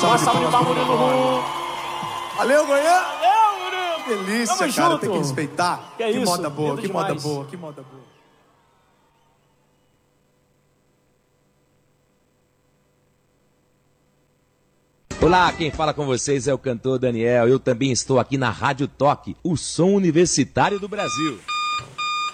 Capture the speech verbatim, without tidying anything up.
salva de palmas pro Murilo. Valeu, Goiânia! Valeu, Murilo! Delícia, Tamo cara, junto. tem que respeitar. Que é que isso, moda boa, lindo que demais. moda boa, que moda boa. Olá, quem fala com vocês é o cantor Daniel. Eu também estou aqui na Rádio Toque, o som universitário do Brasil.